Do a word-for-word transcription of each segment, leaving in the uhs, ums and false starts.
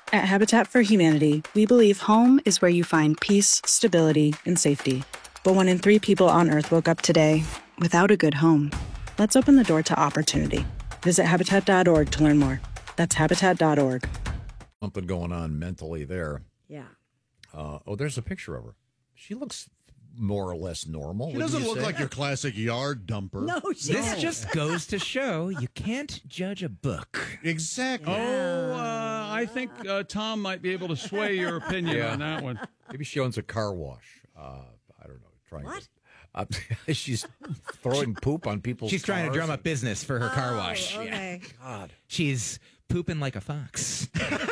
At Habitat for Humanity, we believe home is where you find peace, stability, and safety. But one in three people on Earth woke up today without a good home. Let's open the door to opportunity. Visit habitat dot org to learn more. That's habitat dot org. Something going on mentally there. Yeah. Uh, oh, there's a picture of her. She looks more or less normal. She doesn't look say? like your classic yard dumper. No, she This doesn't. just goes to show you can't judge a book. Exactly. Oh, uh, I think uh, Tom might be able to sway your opinion Yeah. on that one. Maybe she owns a car wash. Uh, I don't know. Trying What? To, uh, she's throwing poop on people's She's trying to cars. drum up business for her car Oh, wash. okay. God. She's pooping like a fox.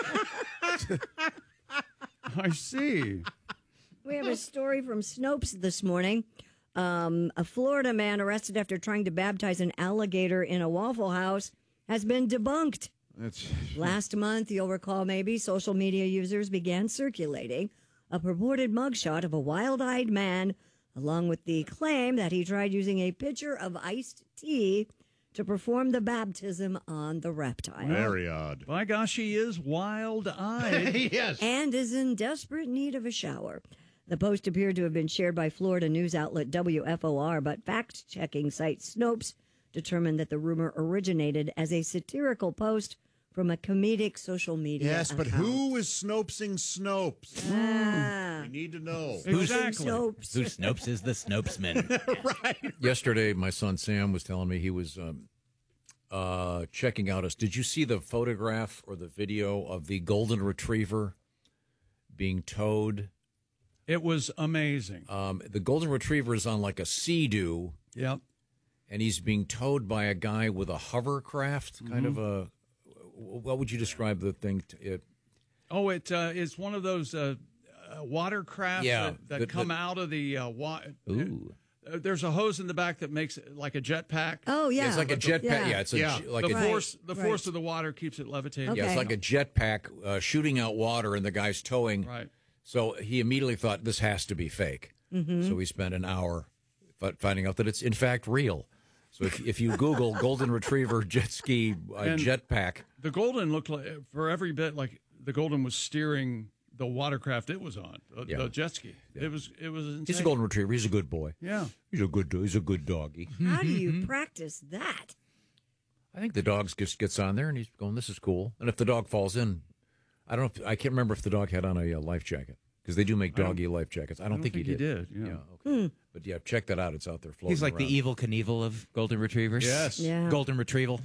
I see. We have a story from Snopes this morning. Um, a Florida man arrested after trying to baptize an alligator in a Waffle House has been debunked. That's Last month, you'll recall maybe, social media users began circulating a purported mugshot of a wild-eyed man, along with the claim that he tried using a pitcher of iced tea to perform the baptism on the reptile. Very odd. by gosh, he is wild-eyed. Yes. And is in desperate need of a shower. The post appeared to have been shared by Florida news outlet W F O R, but fact-checking site Snopes determined that the rumor originated as a satirical post from a comedic social media Yes, but account. who is Snopesing Snopes? Ah. We need to know. Exactly. Snopes. Who Snopes is the Snopesman? Yesterday, my son Sam was telling me he was um, uh, checking out us. Did you see the photograph or the video of the golden retriever being towed? It was amazing. Um, the golden retriever is on like a sea-doo, Yep. and he's being towed by a guy with a hovercraft, kind of a. What would you describe the thing? To, it, Oh, it uh, is one of those uh, uh, watercrafts Yeah, that, that the- come the- out of the uh, water. Ooh. Uh, there's a hose in the back that makes it like a jetpack. Oh, yeah. It's like a jetpack. Yeah. Yeah, it's a, Yeah. j- like the a Right, force, the right. force of the water keeps it levitating. Okay. yeah, it's like a jetpack uh, shooting out water, and the guy's towing. Right. So he immediately thought this has to be fake. Mm-hmm. So he spent an hour fi- finding out that it's in fact real. So if, if you Google golden retriever jet ski uh, And- jetpack, The Golden looked like, for every bit, like the Golden was steering the watercraft it was on, the, Yeah. the jet ski. It was, it was insane. he's a golden retriever. He's a good boy. Yeah. He's a good. He's a good doggy. How do you practice that? I think the dog just gets on there and he's going, "This is cool." And if the dog falls in, I don't. Know if, I can't remember if the dog had on a uh, life jacket because they do make doggy life jackets. I don't, I don't think, think he he did. did, yeah. okay. But yeah, check that out. It's out there floating. He's like around. the evil Knievel of golden retrievers. Yes. Yeah. Golden retrieval.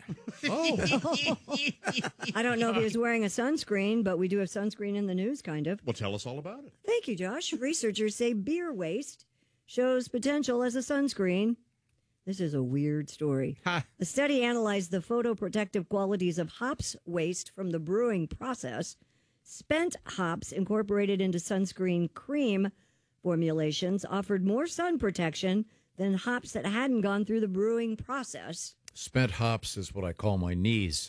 Oh, I don't know if he was wearing a sunscreen, but we do have sunscreen in the news, kind of. Well, tell us all about it. Thank you, Josh. Researchers say beer waste shows potential as a sunscreen. This is a weird story. Ha. The study analyzed the photoprotective qualities of hops waste from the brewing process. Spent hops incorporated into sunscreen cream formulations offered more sun protection than hops that hadn't gone through the brewing process. spent hops is what I call my knees.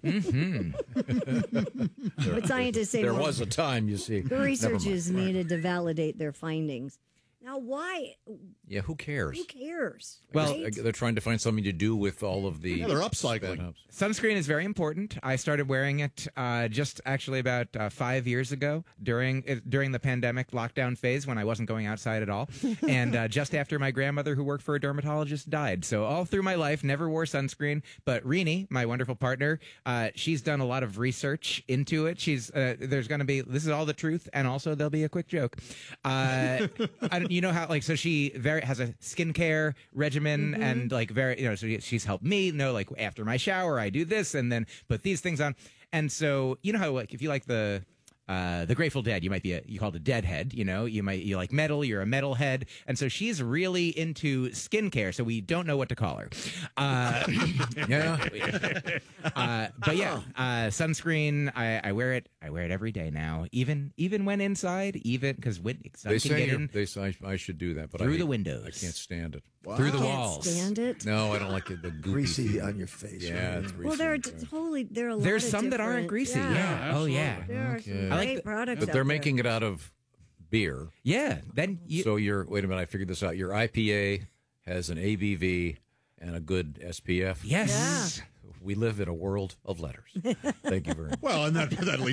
But scientists say There more was a time, you see. the Never research mind. is needed to validate their findings. Now, why? Yeah, who cares? Who cares? Well, right? They're trying to find something to do with all of the. Yeah, they're spent upcycling. hops. Sunscreen is very important. I started wearing it uh, just actually about uh, five years ago during uh, during the pandemic lockdown phase when I wasn't going outside at all, and uh, just after my grandmother, who worked for a dermatologist, died. So all through my life, never wore sunscreen. But Rini, my wonderful partner, uh, she's done a lot of research into it. She's uh, there's going to be this is all the truth, and also there'll be a quick joke. Uh, I don't, you know how like so she very has a skincare regimen and like very you know so she's helped me know like after my shower I do this and then put these things on, and so you know how like if you like the uh, the Grateful Dead, you might be a, you called a deadhead, you know, you might, you like metal, you're a metalhead. And so she's really into skincare. So we don't know what to call her. Uh, Yeah. uh, but yeah, uh, sunscreen, I, I wear it. I wear it every day now, even, even when inside, even because sun They can say get you're- in they say I, I should do that, but I through hate- the windows. I can't stand it. through the Can't walls. stand it. No, I don't like it. The goopy Greasy feeling. on your face. Yeah, right? it's greasy. Well, there are t- totally there are a lot There's of some that aren't different- greasy. Yeah. Yeah, Oh yeah. There are Okay. some I like great the- products. But out they're there. making it out of beer. Yeah. Then you, So you're wait a minute. I figured this out. Your I P A has an A B V and a good S P F. yes. We live in a world of letters. Thank you very much. Well, and that, that leads